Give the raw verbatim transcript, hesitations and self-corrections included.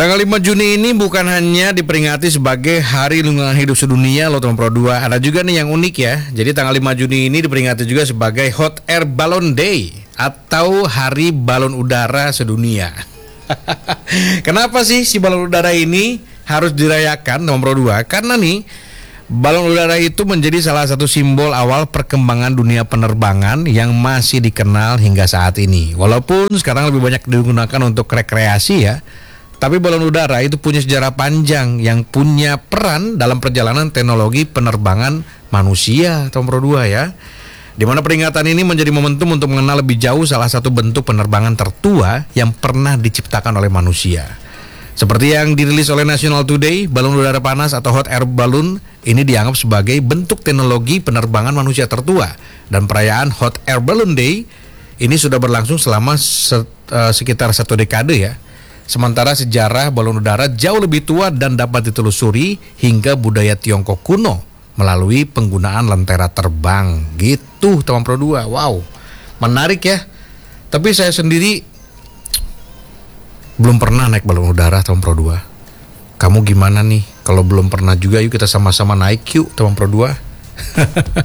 Tanggal lima Juni ini bukan hanya diperingati sebagai Hari Lingkungan Hidup Sedunia loh teman Pro dua. Ada juga nih yang unik ya. Jadi tanggal lima Juni ini diperingati juga sebagai Hot Air Balloon Day atau Hari Balon Udara Sedunia. Kenapa sih si balon udara ini harus dirayakan teman Pro dua? Karena nih balon udara itu menjadi salah satu simbol awal perkembangan dunia penerbangan yang masih dikenal hingga saat ini. Walaupun sekarang lebih banyak digunakan untuk rekreasi ya, tapi balon udara itu punya sejarah panjang yang punya peran dalam perjalanan teknologi penerbangan manusia atau Pro dua ya. Di mana peringatan ini menjadi momentum untuk mengenal lebih jauh salah satu bentuk penerbangan tertua yang pernah diciptakan oleh manusia. Seperti yang dirilis oleh National Today, balon udara panas atau hot air balloon ini dianggap sebagai bentuk teknologi penerbangan manusia tertua. Dan perayaan Hot Air Balloon Day ini sudah berlangsung selama se- uh, sekitar satu dekade ya. Sementara sejarah balon udara jauh lebih tua dan dapat ditelusuri hingga budaya Tiongkok kuno melalui penggunaan lentera terbang. Gitu teman Pro dua. Wow, menarik ya. Tapi saya sendiri belum pernah naik balon udara teman Pro dua. Kamu gimana nih? Kalau belum pernah juga, yuk kita sama-sama naik yuk teman Pro dua.